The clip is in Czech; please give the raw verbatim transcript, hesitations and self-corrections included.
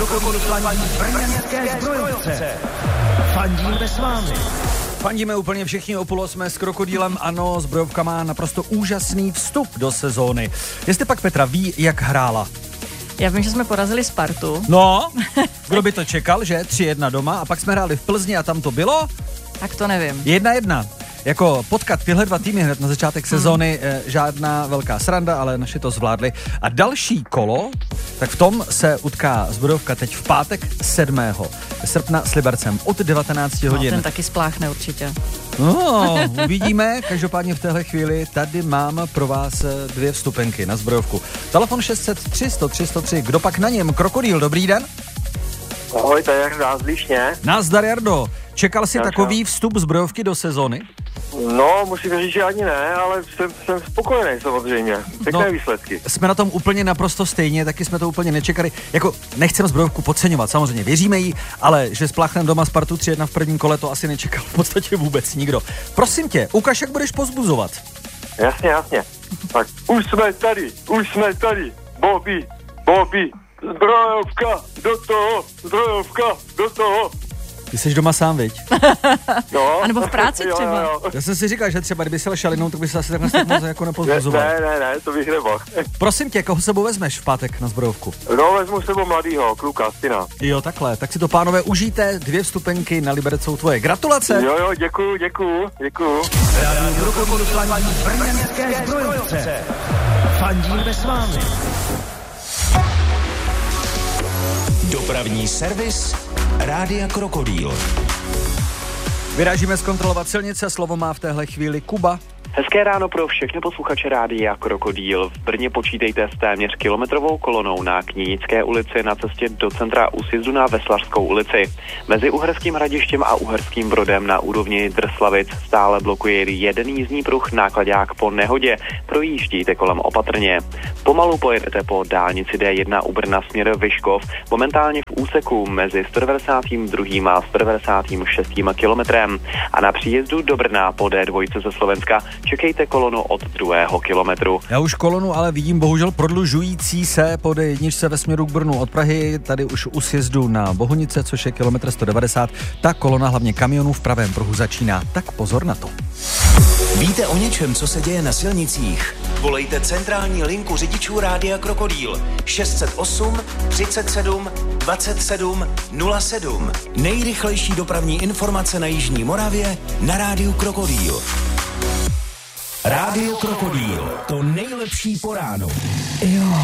Krokodýl fandí brněnské Zbrojovce. Fandíme s vámi. Fandíme úplně všichni o půl osmé s Krokodýlem. Ano, Zbrojovka má naprosto úžasný vstup do sezóny. Jestli pak Petra ví, jak hrála? Já vím, že jsme porazili Spartu. No, kdo by to čekal, že? tři jedna doma a pak jsme hráli v Plzni a tam to bylo? Tak to nevím. jedna jedna. Jako potkat tyhle dva týmy hned na začátek sezóny, hmm. žádná velká sranda, ale naši to zvládli. A další kolo, tak v tom se utká Zbrojovka teď v pátek sedmého srpna s Libercem od devatenáct hodin. No, ten taky spláchne určitě. No, uvidíme. Každopádně v téhle chvíli tady mám pro vás dvě vstupenky na Zbrojovku. Telefon šest set tři sto tři sto tři. Kdo pak na něm? Krokodýl, dobrý den. Ahoj, to je Jarda z Líšně. Nazdar, Jardo. Čekal jsi Já takový vstup Zbrojovky do sezóny? No, musím říct, že ani ne, ale jsem, jsem spokojený samozřejmě. Pěkné no, výsledky. Jsme na tom úplně naprosto stejně, taky jsme to úplně nečekali. Jako, nechcem Zbrojovku podceňovat, samozřejmě věříme jí, ale že spláchnem doma Spartu tři jedna v prvním kole, to asi nečekal v podstatě vůbec nikdo. Prosím tě, ukaž, jak budeš pozbuzovat. Jasně, jasně. Tak už jsme tady, už jsme tady. Bobby, Bobby, Zbrojovka, do toho, Zbrojovka, do toho. Ty jsi doma sám, viď? No. A nebo v práci třeba. Jo, jo. Já jsem si říkal, že třeba kdyby se šalinou, tak by se asi takhle tak moc jako nepozbuzoval. Ne, ne, ne, to bych nemohl. Prosím tě, koho sebou vezmeš v pátek na Zbrojovku? No, vezmu s sebou mladýho, kluka, syna. Jo, takhle. Tak si to, pánové, užijte. Dvě vstupenky na Liberec jsou tvoje. Gratulace. Jo, jo, děkuju, děkuju, děkuju. Rádio Krokodýl fandí brněnské Zbrojovce. Fandíme s vámi. Dopravní servis Rádia Krokodýl. Vyrážíme zkontrolovat silnice, slovo má v téhle chvíli Kuba. Hezké ráno pro všechny posluchače Rádia Krokodýl. V Brně počítejte s téměř kilometrovou kolonou na Knínické ulici na cestě do centra u sjezdu na Veslařskou ulici. Mezi Uherským Hradištěm a Uherským Brodem na úrovni Drslavic stále blokuje jeden jízdní pruh náklaďák po nehodě. Projíždíte kolem opatrně. Pomalu pojedete po dálnici D jedna u Brna směr Vyškov, momentálně v úseku mezi sto devadesátým druhým a sto devadesátým šestým kilometrem. A na příjezdu do Brna po D dva ze Slovenska čekejte kolonu od druhého kilometru. Já už kolonu ale vidím bohužel prodlužující se po D jedna ve směru k Brnu od Prahy, tady už u sjezdu na Bohunice, což je kilometr sto devadesát. Ta kolona hlavně kamionů v pravém pruhu začíná, tak pozor na to. Víte o něčem, co se děje na silnicích? Volejte centrální linku řidičů Rádia Krokodýl šest set osm třicet sedm dvacet sedm nula sedm. Nejrychlejší dopravní informace na jižní Moravě na Rádiu Krokodýl. Rádio Krokodýl, to nejlepší po ránu. Jo.